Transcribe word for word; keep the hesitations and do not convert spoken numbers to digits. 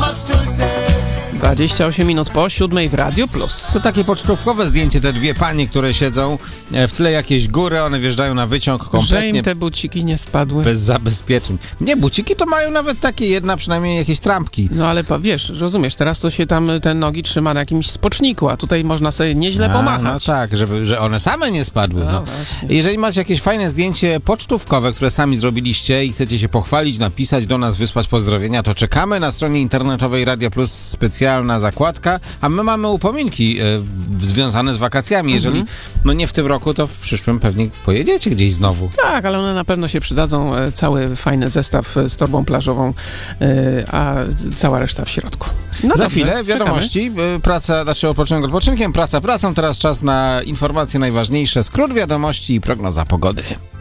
dwadzieścia osiem minut po siódmej w Radiu Plus. To takie pocztówkowe zdjęcie, te dwie panie, które siedzą w tle jakieś góry, one wjeżdżają na wyciąg kompletnie. Że im te buciki nie spadły. Bez zabezpieczeń. Nie, buciki to mają nawet takie, jedna przynajmniej jakieś trampki. No ale wiesz, rozumiesz, teraz to się tam te nogi trzyma na jakimś spoczniku, a tutaj można sobie nieźle a, pomachać. No tak, żeby, że one same nie spadły. No, No. Jeżeli macie jakieś fajne zdjęcie pocztówkowe, które sami zrobiliście i chcecie się pochwalić, napisać do nas, wysłać pozdrowienia, to czekamy na stronie internetowej Radia Plus, specjalna zakładka, a my mamy upominki y, związane z wakacjami. Jeżeli mhm. no nie w tym roku, to w przyszłym pewnie pojedziecie gdzieś znowu. Tak, ale one na pewno się przydadzą. Cały fajny zestaw z torbą plażową, a cała reszta w środku. No Za dobrze, chwilę wiadomości, czekamy. Praca, znaczy odpoczynek odpoczynkiem, praca pracą, teraz czas na informacje najważniejsze, skrót wiadomości i prognoza pogody.